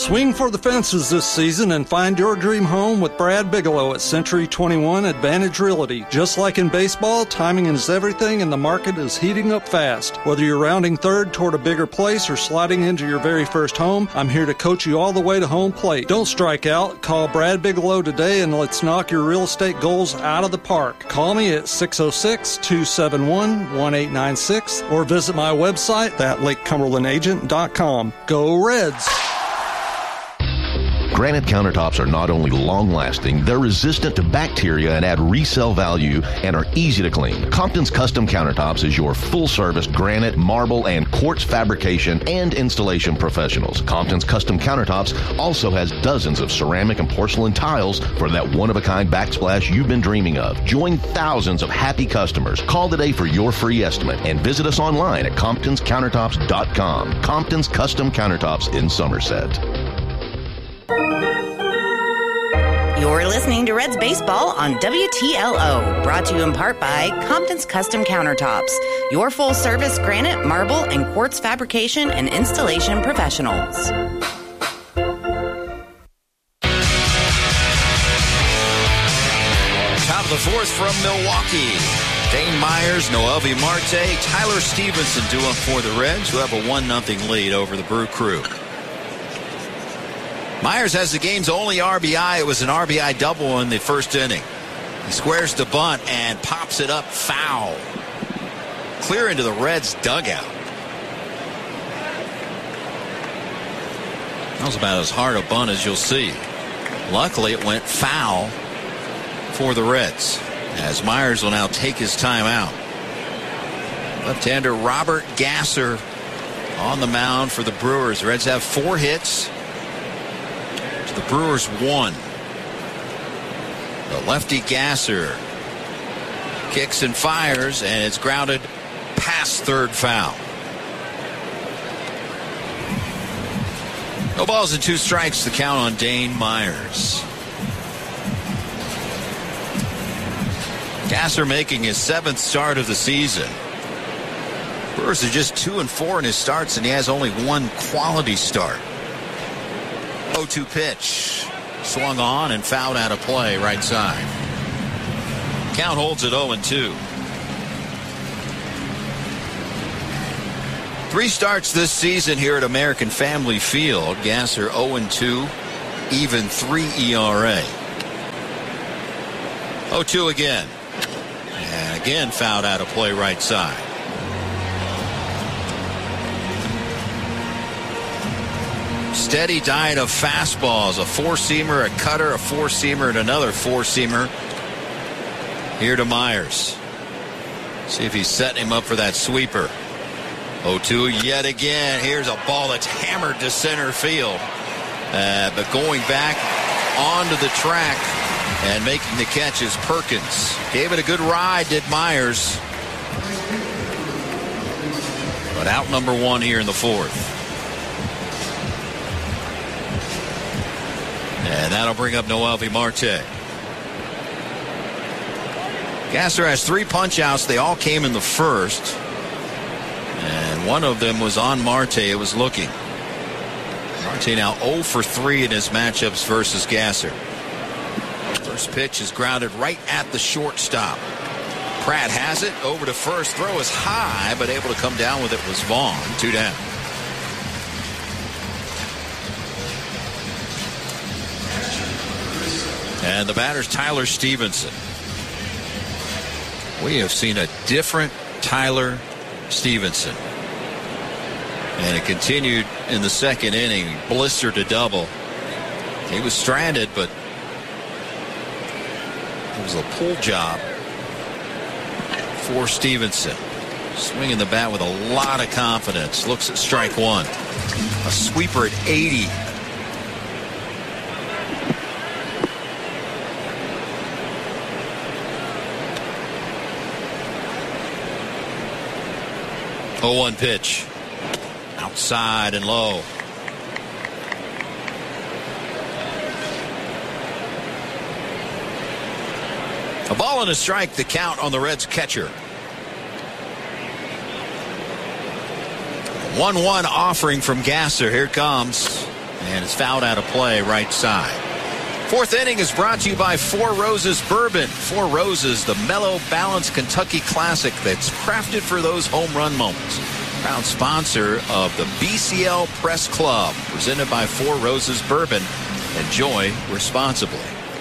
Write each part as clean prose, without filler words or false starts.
Swing for the fences this season and find your dream home with Brad Bigelow at Century 21 Advantage Realty. Just like in baseball, timing is everything and the market is heating up fast. Whether you're rounding third toward a bigger place or sliding into your very first home, I'm here to coach you all the way to home plate. Don't strike out. Call Brad Bigelow today and let's knock your real estate goals out of the park. Call me at 606-271-1896 or visit my website at LakeCumberlandAgent.com. Go Reds! Granite countertops are not only long-lasting, they're resistant to bacteria and add resale value and are easy to clean. Compton's Custom Countertops is your full-service granite, marble, and quartz fabrication and installation professionals. Compton's Custom Countertops also has dozens of ceramic and porcelain tiles for that one-of-a-kind backsplash you've been dreaming of. Join thousands of happy customers. Call today for your free estimate and visit us online at ComptonsCountertops.com. Compton's Custom Countertops in Somerset. You're listening to Reds Baseball on WTLO, brought to you in part by Compton's Custom Countertops, your full-service granite, marble, and quartz fabrication and installation professionals. Top of the fourth from Milwaukee. Dane Myers, Noelvi Marte, Tyler Stevenson due up for the Reds, who have a 1-0 lead over the Brew Crew. Myers has the game's only RBI. It was an RBI double in the first inning. He squares the bunt and pops it up foul. Clear into the Reds' dugout. That was about as hard a bunt as you'll see. Luckily, it went foul for the Reds, as Myers will now take his time out. Left-hander Robert Gasser on the mound for the Brewers. The Reds have 4 hits. The Brewers 1. The lefty Gasser kicks and fires, and it's grounded past third foul. No balls and 2 strikes to count on Dane Myers. Gasser making his 7th start of the season. Brewers are just 2-4 in his starts, and he has only 1 quality start. 0-2 pitch. Swung on and fouled out of play right side. Count holds at 0-2. 3 starts this season here at American Family Field. Gasser 0-2, even 3 ERA. 0-2 again. And again fouled out of play right side. Steady diet of fastballs, a 4-seamer, a cutter, a 4-seamer, and another 4-seamer. Here to Myers. See if he's setting him up for that sweeper. 0-2 yet again. Here's a ball that's hammered to center field. But going back onto the track and making the catch is Perkins. Gave it a good ride, did Myers. But out number 1 here in the 4th. And that'll bring up Noelvi Marte. Gasser has 3 punch-outs. They all came in the first. And one of them was on Marte. It was looking. Marte now 0 for 3 in his matchups versus Gasser. First pitch is grounded right at the shortstop. Pratt has it. Over to first. Throw is high, but able to come down with it was Vaughn. 2 down. And the batter's Tyler Stevenson. We have seen a different Tyler Stevenson. And it continued in the second inning. He blistered a double. He was stranded, but it was a pull job for Stevenson. Swinging the bat with a lot of confidence. Looks at strike 1. A sweeper at 80. Oh, 1 pitch. Outside and low. A ball and a strike, the count on the Reds catcher. 1-1 offering from Gasser. Here it comes. And it's fouled out of play right side. Fourth inning is brought to you by Four Roses Bourbon. Four Roses, the mellow, balanced Kentucky classic that's crafted for those home run moments. Proud sponsor of the BCL Press Club, presented by Four Roses Bourbon. Enjoy responsibly.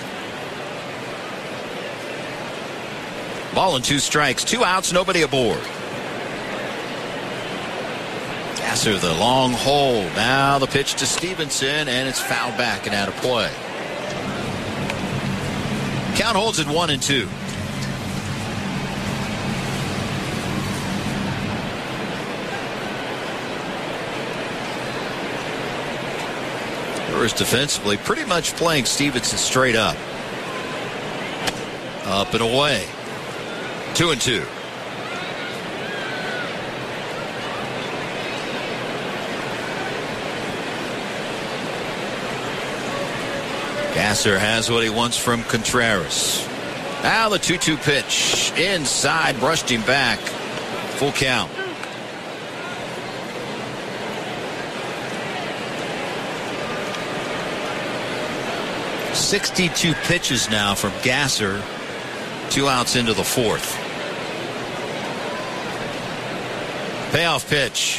Ball and 2 strikes, 2 outs, nobody aboard. Gasser, the long hold. Now the pitch to Stevenson, and it's fouled back and out of play. Count holds at 1-2. Brewers defensively pretty much playing Stevenson straight up. Up and away. 2-2. Gasser has what he wants from Contreras. Now the 2-2 pitch. Inside, brushed him back. Full count. .62 pitches now from Gasser. 2 outs into the fourth. Payoff pitch.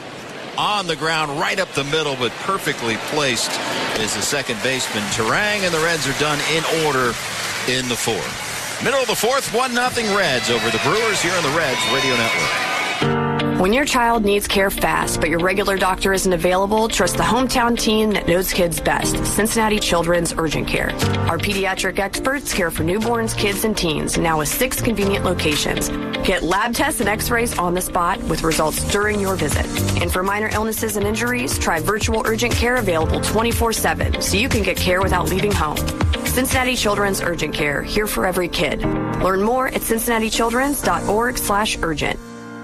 On the ground, right up the middle, but perfectly placed is the second baseman, Turang, and the Reds are done in order in the fourth. Middle of the fourth, 1-0 Reds over the Brewers here on the Reds Radio Network. When your child needs care fast, but your regular doctor isn't available, trust the hometown team that knows kids best, Cincinnati Children's Urgent Care. Our pediatric experts care for newborns, kids, and teens, now with 6 convenient locations. Get lab tests and x-rays on the spot with results during your visit. And for minor illnesses and injuries, try virtual urgent care available 24/7 so you can get care without leaving home. Cincinnati Children's Urgent Care, here for every kid. Learn more at cincinnatichildrens.org/urgent.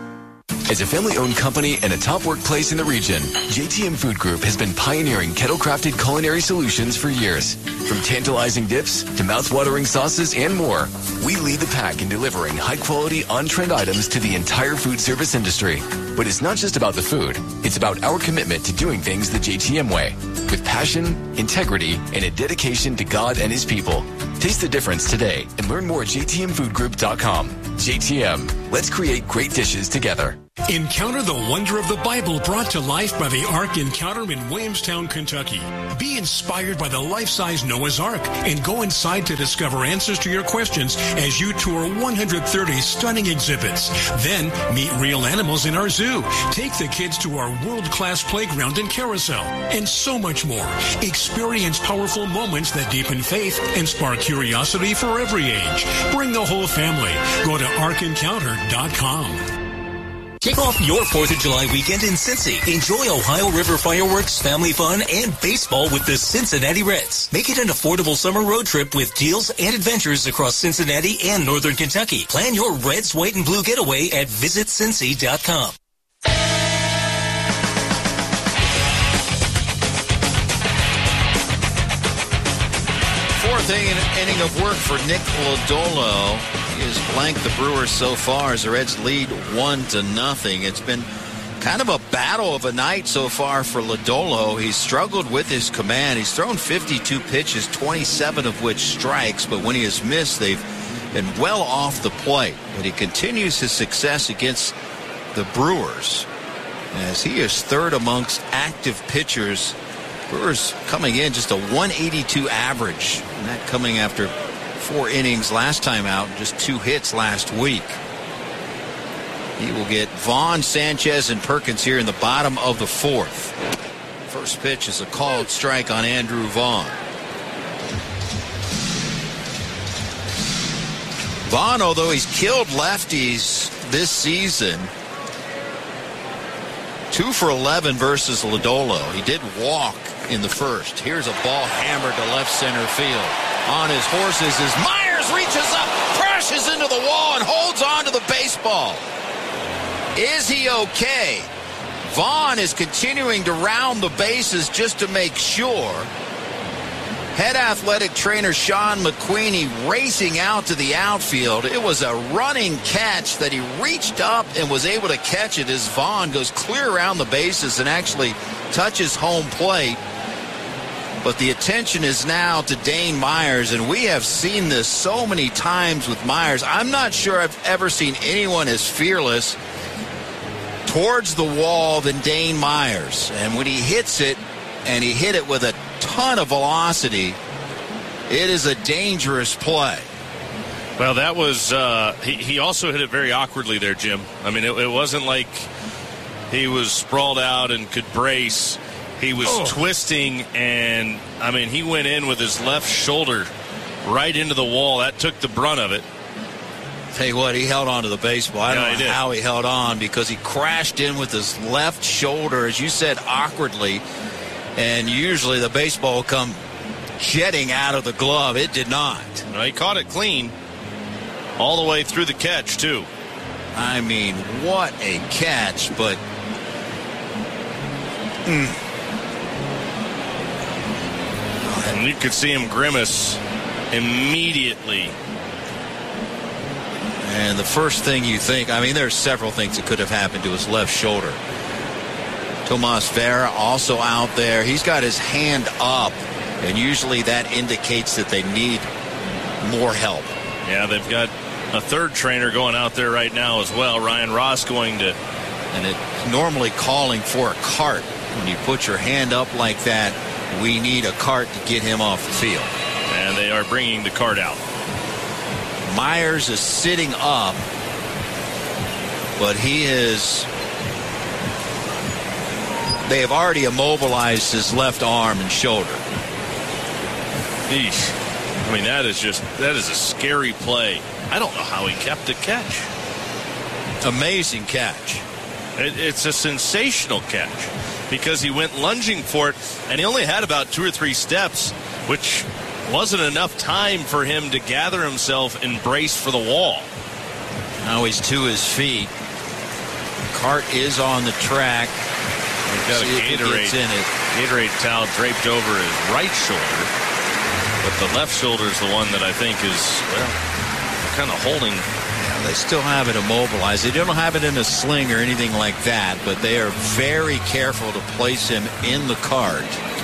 As a family-owned company and a top workplace in the region, JTM Food Group has been pioneering kettle-crafted culinary solutions for years. From tantalizing dips to mouth-watering sauces and more, we lead the pack in delivering high-quality, on-trend items to the entire food service industry. But it's not just about the food. It's about our commitment to doing things the JTM way, with passion, integrity, and a dedication to God and His people. Taste the difference today and learn more at jtmfoodgroup.com. JTM, let's create great dishes together. Encounter the wonder of the Bible brought to life by the Ark Encounter in Williamstown, Kentucky. Be inspired by the life-size Noah's Ark and go inside to discover answers to your questions as you tour 130 stunning exhibits. Then meet real animals in our zoo. Take the kids to our world-class playground and carousel, and so much more. Experience powerful moments that deepen faith and spark curiosity for every age. Bring the whole family. Go to arkencounter.com. Kick off your 4th of July weekend in Cincy. Enjoy Ohio River fireworks, family fun, and baseball with the Cincinnati Reds. Make it an affordable summer road trip with deals and adventures across Cincinnati and Northern Kentucky. Plan your Reds, white, and blue getaway at visitcincy.com. Fourth inning of work for Nick Lodolo. He has blanked the Brewers so far as the Reds lead 1-0. It's been kind of a battle of a night so far for Lodolo. He's struggled with his command. He's thrown 52 pitches, 27 of which strikes, but when he has missed, they've been well off the plate. But he continues his success against the Brewers as he is third amongst active pitchers. Brewers coming in just a 182 average, and that coming after 4 innings last time out, just 2 hits last week. He will get Vaughn, Sanchez, and Perkins here in the bottom of the fourth. First pitch is a called strike on Andrew Vaughn. Vaughn, although he's killed lefties this season, 2 for 11 versus Lodolo. He did walk in the first. Here's a ball hammered to left center field. On his horses as Myers reaches up, crashes into the wall, and holds on to the baseball. Is he okay? Vaughn is continuing to round the bases just to make sure. Head athletic trainer Sean McQueenie racing out to the outfield. It was a running catch that he reached up and was able to catch it as Vaughn goes clear around the bases and actually touches home plate. But the attention is now to Dane Myers, and we have seen this so many times with Myers. I'm not sure I've ever seen anyone as fearless towards the wall than Dane Myers. And when he hits it, and he hit it with a ton of velocity, it is a dangerous play. Well, that was he also hit it very awkwardly there, Jim. I mean, it wasn't like he was sprawled out and could brace. He was twisting, and, I mean, he went in with his left shoulder right into the wall. That took the brunt of it. Tell you what, he held on to the baseball. I don't know how he held on, because he crashed in with his left shoulder, as you said, awkwardly. And usually the baseball will come jetting out of the glove. It did not. Well, he caught it clean all the way through the catch, too. I mean, what a catch, but... And you could see him grimace immediately. And the first thing you think, I mean, there's several things that could have happened to his left shoulder. Tomas Vera also out there. He's got his hand up, and usually that indicates that they need more help. Yeah, they've got a third trainer going out there right now as well. Ryan Ross going to... And it's normally calling for a cart. When you put your hand up like that, we need a cart to get him off the field. And they are bringing the cart out. Myers is sitting up, but he is... They have already immobilized his left arm and shoulder. Eesh. I mean, that is a scary play. I don't know how he kept a catch. Amazing catch. It's a sensational catch, because he went lunging for it, and he only had about 2 or 3 steps, which wasn't enough time for him to gather himself and brace for the wall. Now he's to his feet. Cart is on the track. He's got a Gatorade towel draped over his right shoulder, but the left shoulder is the one that I think is, well, kind of holding. Yeah, they still have it immobilized. They don't have it in a sling or anything like that, but they are very careful to place him in the cart.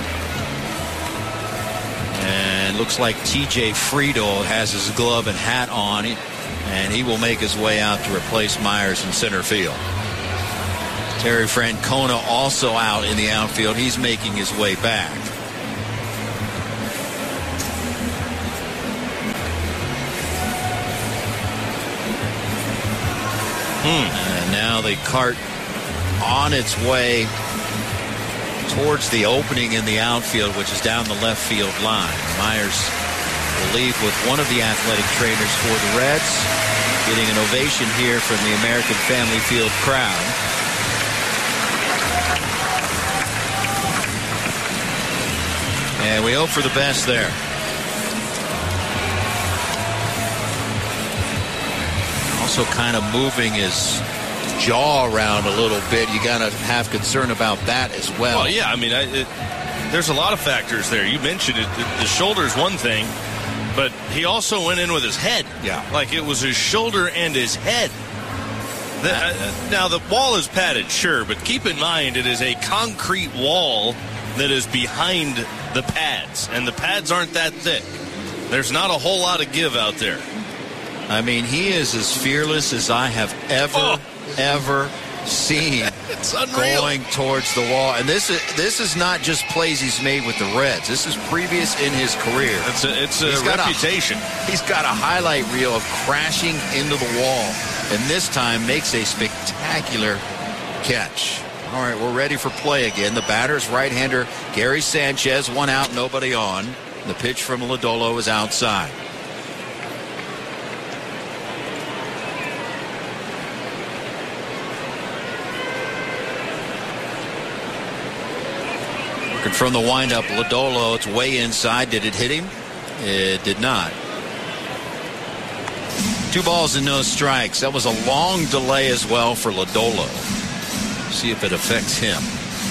And looks like TJ Friedel has his glove and hat on, and he will make his way out to replace Myers in center field. Terry Francona also out in the outfield. He's making his way back. And now the cart on its way towards the opening in the outfield, which is down the left field line. Myers will leave with one of the athletic trainers for the Reds, getting an ovation here from the American Family Field crowd. And we hope for the best there. Also kind of moving his jaw around a little bit. You got to have concern about that as well. Well, yeah, I mean, there's a lot of factors there. You mentioned it. The shoulder is one thing, but he also went in with his head. Yeah. Like it was his shoulder and his head. Now, the wall is padded, sure, but keep in mind it is a concrete wall that is behind the pads, and the pads aren't that thick. There's not a whole lot of give out there. I mean, he is as fearless as I have ever seen. It's unreal. Going towards the wall. And this is not just plays he's made with the Reds. This is previous in his career. It's a reputation. He's got a highlight reel of crashing into the wall, and this time makes a spectacular catch. All right, we're ready for play again. The batter's right-hander, Gary Sanchez, one out, nobody on. The pitch from Lodolo is outside. Working from the windup, Lodolo, it's way inside. Did it hit him? It did not. 2 balls and no strikes. That was a long delay as well for Lodolo. See if it affects him.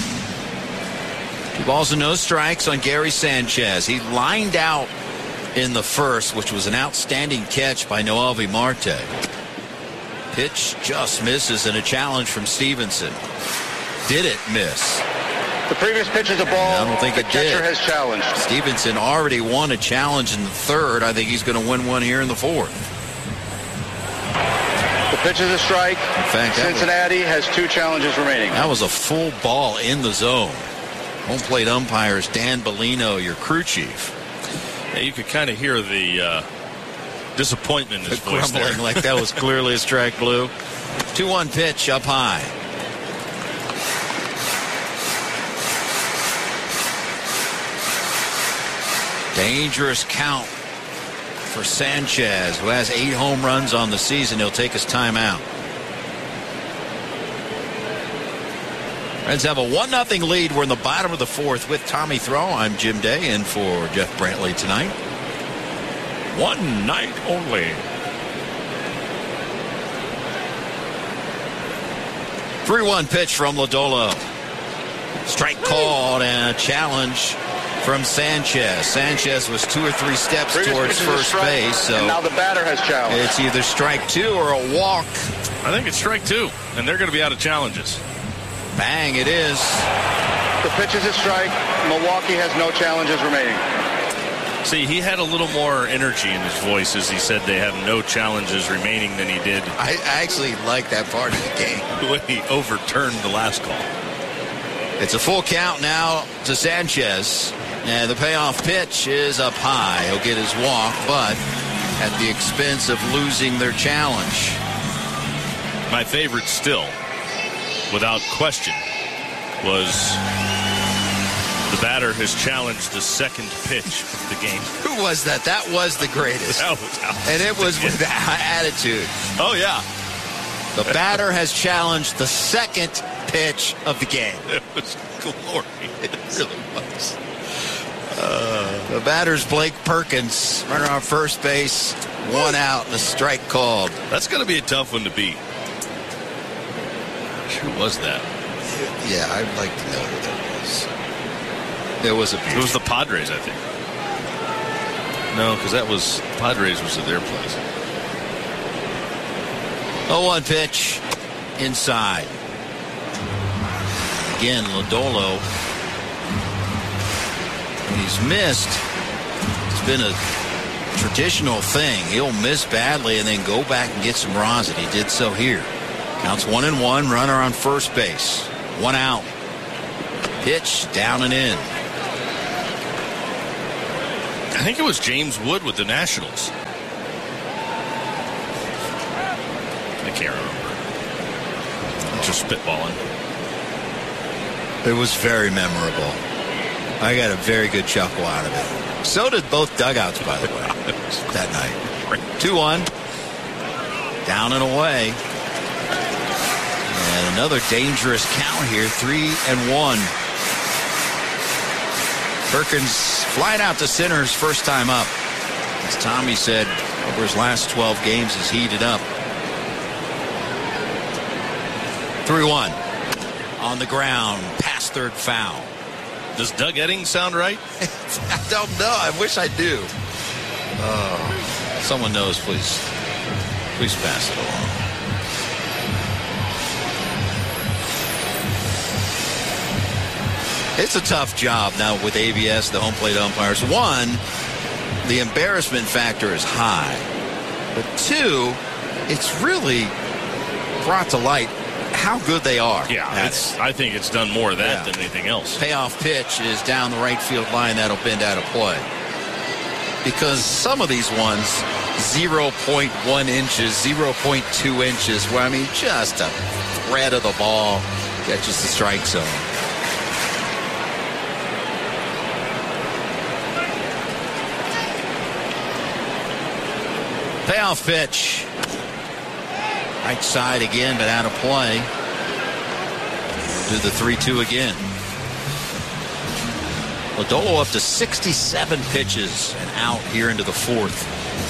2 balls and no strikes on Gary Sanchez. He lined out in the first, which was an outstanding catch by Noelvi Marte. Pitch just misses, and a challenge from Stevenson. Did it miss? The previous pitch is a ball. I don't think the it did. catcher has challenged. Stevenson already won a challenge in the third. I think he's going to win one here in the fourth. The pitch is a strike. In fact, Cincinnati has 2 challenges remaining. That was a full ball in the zone. Home plate umpire is Dan Bellino, your crew chief. Yeah, you could kind of hear the disappointment in his voice there. Grumbling like that was clearly a strike, Blue. 2-1 pitch up high. Dangerous count for Sanchez, who has 8 home runs on the season. He'll take his time out. Reds have a 1-0 lead. We're in the bottom of the fourth with Tommy Throw. I'm Jim Day in for Jeff Brantley tonight. One night only. 3-1 pitch from Lodolo. Strike called and a challenge from Sanchez. Sanchez was 2 or 3 steps towards first base. So and now the batter has challenged. It's either strike 2 or a walk. I think it's strike 2, and they're going to be out of challenges. Bang, it is. The pitch is a strike. Milwaukee has no challenges remaining. See, he had a little more energy in his voice as he said they have no challenges remaining than he did. I actually like that part of the game. When he overturned the last call. It's a full count now to Sanchez. And the payoff pitch is up high. He'll get his walk, but at the expense of losing their challenge. My favorite still, without question, was the batter has challenged the second pitch of the game. Who was that? That was the greatest. That was and it was with attitude. Oh, yeah. The batter has challenged the second pitch of the game. It was glorious. It really was. The batter's Blake Perkins, runner on first base, 1 out, and a strike called. That's going to be a tough one to beat. Who was that? Yeah, I'd like to know who that was. There was a. It was the Padres, I think. No, because that was Padres was at their place. 0-1 pitch inside. Again, Lodolo. He's missed. It's been a traditional thing. He'll miss badly and then go back and get some rosin. He did so here. Counts 1-1. Runner on first base. 1 out. Pitch down and in. I think it was James Wood with the Nationals. I can't remember. I'm just spitballing. It was very memorable. I got a very good chuckle out of it. So did both dugouts, by the way, that night. 2-1. Down and away. And another dangerous count here. 3-1. Perkins flying out to center his first time up. As Tommy said, over his last 12 games, he's heated up. 3-1. On the ground, past third foul. Does Doug Edding sound right? I don't know. I wish I do. Oh, someone knows, please pass it along. It's a tough job now with ABS, the home plate umpires. 1, the embarrassment factor is high. But 2, it's really brought to light how good they are. Yeah, I think it's done more of that than anything else. Payoff pitch is down the right field line. That'll bend out of play. Because some of these ones, 0.1 inches, 0.2 inches, where, I mean, just a thread of the ball catches the strike zone. Payoff pitch. Right side again, but out of play. Do the 3-2 again. Lodolo up to 67 pitches and out here into the fourth.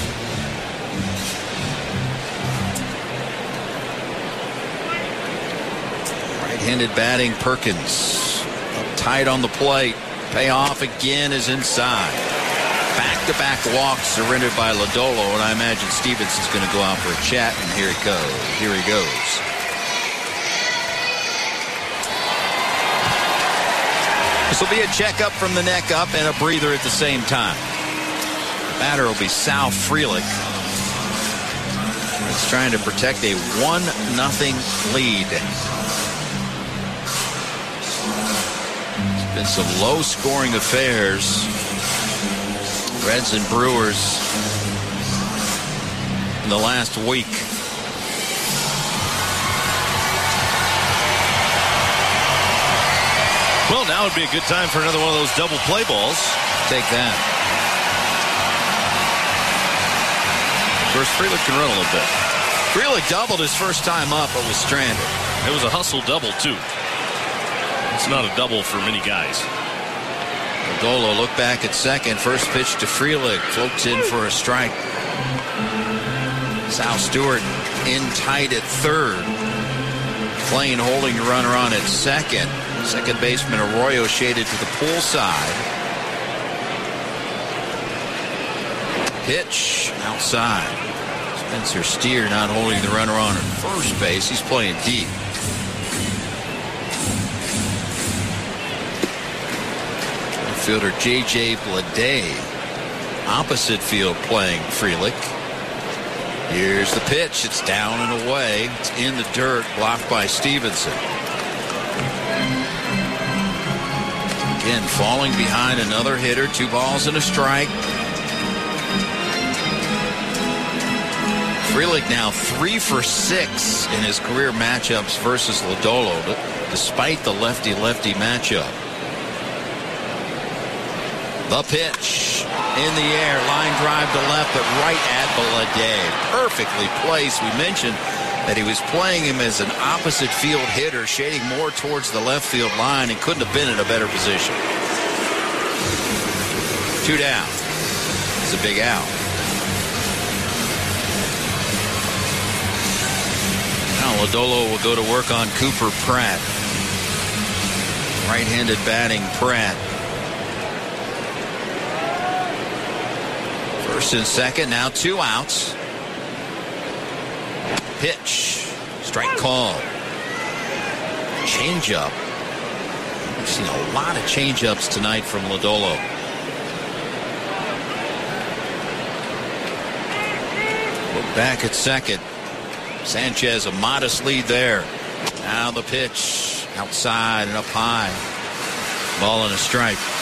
Right-handed batting, Perkins. Up tight on the plate. Payoff again is inside. Back-to-back walks surrendered by Lodolo, and I imagine Stevenson's going to go out for a chat, and here he goes. Here he goes. This will be a checkup from the neck up and a breather at the same time. The batter will be Sal Frelick. He's trying to protect a 1-0 lead. It's been some low-scoring affairs. Reds and Brewers in the last week. Well, now would be a good time for another one of those double play balls. Take that. First, Frelick can run a little bit. Frelick doubled his first time up, but was stranded. It was a hustle double, too. It's not a double for many guys. Lodolo look back at second. First pitch to Frelick. Floats in for a strike. Sal Stewart in tight at third. Plain holding the runner on at second. Second baseman Arroyo shaded to the pool side. Pitch outside. Spencer Steer not holding the runner on at first base. He's playing deep. Fielder J.J. Bleday opposite field playing Frelick. Here's the pitch. It's down and away. It's in the dirt, blocked by Stevenson. Again, falling behind another hitter. 2 balls and a strike. Frelick now 3 for 6 in his career matchups versus Lodolo, despite the lefty-lefty matchup. The pitch in the air, line drive to left, but right at Bleday. Perfectly placed. We mentioned that he was playing him as an opposite field hitter, shading more towards the left field line, and couldn't have been in a better position. 2 down. It's a big out. Now Lodolo will go to work on Cooper Pratt. Right-handed batting Pratt. First and second, now 2 outs. Pitch. Strike call. Changeup. We've seen a lot of changeups tonight from Lodolo. Look back at second. Sanchez a modest lead there. Now the pitch outside and up high. Ball and a strike.